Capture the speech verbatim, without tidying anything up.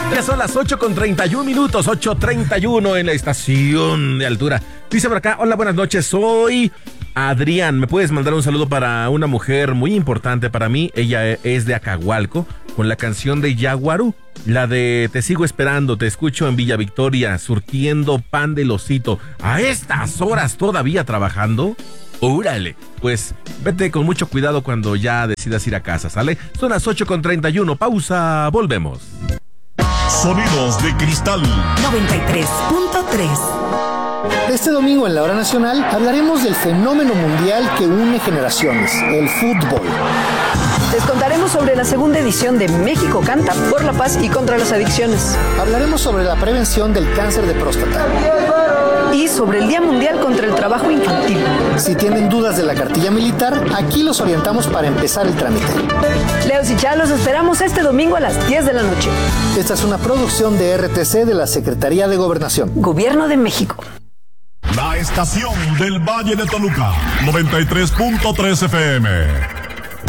Ya son las ocho con treinta y un minutos, ocho treinta y uno en la estación de altura. Dice por acá, hola, buenas noches, soy Adrián. ¿Me puedes mandar un saludo para una mujer muy importante para mí? Ella es de Acahualco, con la canción de Yaguarú, la de Te sigo esperando, te escucho en Villa Victoria, surtiendo pan del osito. ¿A estas horas todavía trabajando? ¡Órale! Pues vete con mucho cuidado cuando ya decidas ir a casa, ¿sale? Son las ocho con treinta y uno, pausa, volvemos. Sonidos de Cristal noventa y tres punto tres. Este domingo en la Hora Nacional hablaremos del fenómeno mundial que une generaciones, el fútbol. Les contaremos sobre la segunda edición de México Canta por la Paz y contra las Adicciones. Hablaremos sobre la prevención del cáncer de próstata. Y sobre el Día Mundial contra el Trabajo Infantil. Si tienen dudas de la cartilla militar, aquí los orientamos para empezar el trámite. Leos y Chá, los esperamos este domingo a las diez de la noche. Esta es una producción de R T C de la Secretaría de Gobernación. Gobierno de México. La estación del Valle de Toluca, noventa y tres punto tres F M.